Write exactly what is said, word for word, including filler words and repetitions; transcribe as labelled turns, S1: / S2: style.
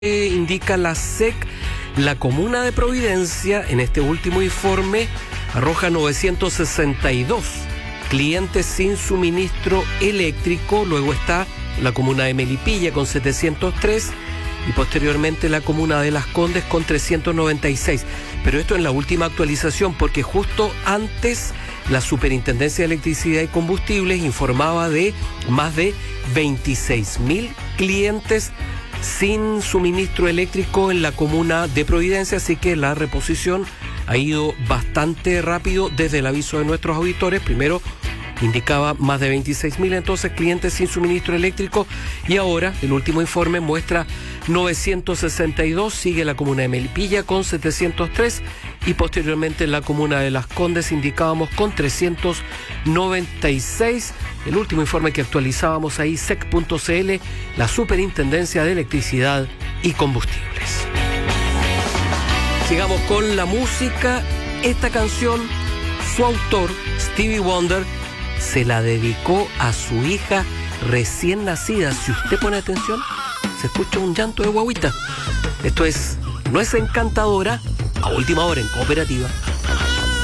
S1: Eh, indica la S E C, la comuna de Providencia, en este último informe, arroja novecientos sesenta y dos clientes sin suministro eléctrico. Luego está la comuna de Melipilla con setecientos tres y posteriormente la comuna de Las Condes con trescientos noventa y seis. Pero esto en la última actualización, porque justo antes la Superintendencia de Electricidad y Combustibles informaba de más de veintiséis mil clientes sin suministro eléctrico en la comuna de Providencia, así que la reposición ha ido bastante rápido desde el aviso de nuestros auditores. Primero indicaba más de veintiséis mil entonces clientes sin suministro eléctrico y ahora el último informe muestra novecientos sesenta y dos, sigue la comuna de Melipilla con setecientos tres y posteriormente la comuna de Las Condes indicábamos con trescientos noventa y seis. El último informe que actualizábamos ahí, S E C punto C L, la Superintendencia de Electricidad y Combustibles. Sigamos con la música. Esta canción, su autor, Stevie Wonder, se la dedicó a su hija recién nacida. Si usted pone atención, se escucha un llanto de guagüita. Esto es No es encantadora, a última hora en Cooperativa.